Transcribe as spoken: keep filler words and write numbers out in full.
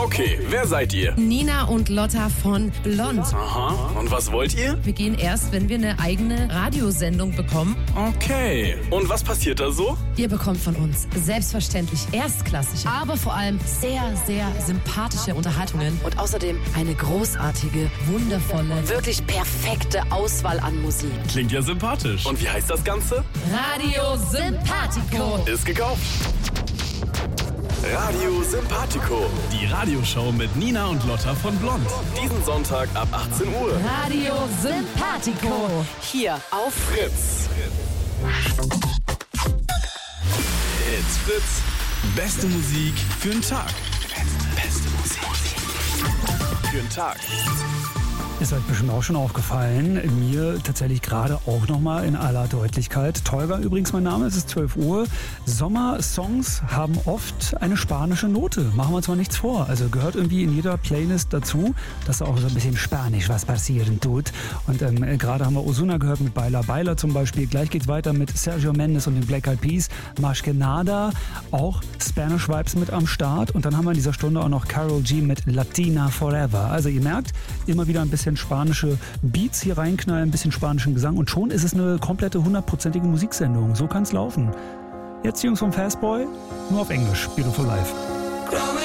Okay, wer seid ihr? Nina und Lotta von Blond. Aha, und was wollt ihr? Wir gehen erst, wenn wir eine eigene Radiosendung bekommen. Okay, und was passiert da so? Ihr bekommt von uns selbstverständlich erstklassige, aber vor allem sehr, sehr sympathische Unterhaltungen und außerdem eine großartige, wundervolle, wirklich perfekte Auswahl an Musik. Klingt ja sympathisch. Und wie heißt das Ganze? Radio Sympathico. Ist gekauft. Radio Sympathico. Die Radioshow mit Nina und Lotta von Blond. Diesen Sonntag ab achtzehn Uhr. Radio Sympathico. Hier auf Fritz. It's Fritz. Beste Musik für den Tag. Beste Musik für den Tag. Ist euch bestimmt auch schon aufgefallen. Mir tatsächlich gerade auch nochmal in aller Deutlichkeit. Tolga übrigens mein Name, es ist zwölf Uhr. Sommersongs haben oft eine spanische Note. Machen wir uns mal nichts vor. Also gehört irgendwie in jeder Playlist dazu, dass da auch so ein bisschen Spanisch was passieren tut. Und ähm, gerade haben wir Ozuna gehört mit Baila Baila zum Beispiel. Gleich geht's weiter mit Sergio Mendes und den Black Eyed Peas. Más que nada, auch Spanish Vibes mit am Start. Und dann haben wir in dieser Stunde auch noch Karol G mit Latina Forever. Also ihr merkt, immer wieder ein bisschen spanische Beats hier reinknallen, ein bisschen spanischen Gesang und schon ist es eine komplette hundertprozentige Musiksendung. So kann's laufen. Jetzt die Jungs vom Fastboy, nur auf Englisch. Beautiful Life.